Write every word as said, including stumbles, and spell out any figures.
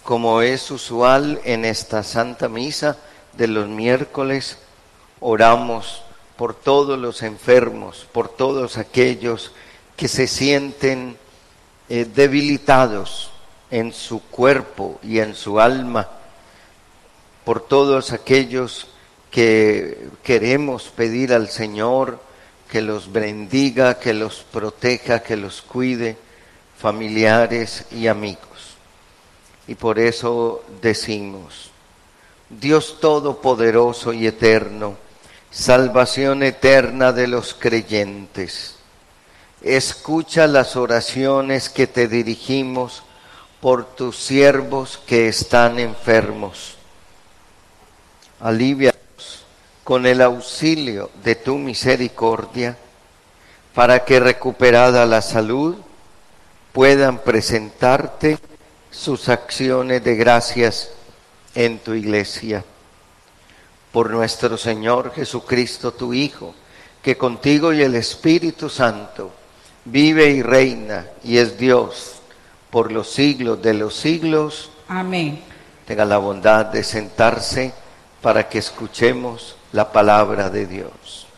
Como es usual en esta Santa Misa de los miércoles, oramos por todos los enfermos, por todos aquellos que se sienten eh, debilitados en su cuerpo y en su alma, por todos aquellos que queremos pedir al Señor que los bendiga, que los proteja, que los cuide, familiares y amigos. Y por eso decimos: Dios Todopoderoso y Eterno, salvación eterna de los creyentes, escucha las oraciones que te dirigimos por tus siervos que están enfermos. Alívialos con el auxilio de tu misericordia, para que, recuperada la salud, puedan presentarte sus acciones de gracias en tu iglesia. Por nuestro Señor Jesucristo, tu Hijo, que contigo y el Espíritu Santo vive y reina y es Dios por los siglos de los siglos. Amén. Tenga la bondad de sentarse para que escuchemos la palabra de Dios.